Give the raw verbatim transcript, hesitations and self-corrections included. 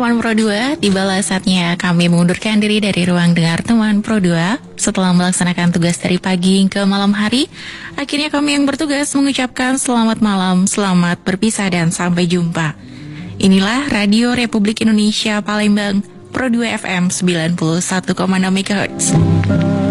Teman Pro dua, tibalah saatnya kami mengundurkan diri dari ruang dengar Teman Pro dua. Setelah melaksanakan tugas dari pagi hingga malam hari, akhirnya kami yang bertugas mengucapkan selamat malam, selamat berpisah dan sampai jumpa. Inilah Radio Republik Indonesia Palembang, Pro dua F M sembilan puluh satu koma enam MHz.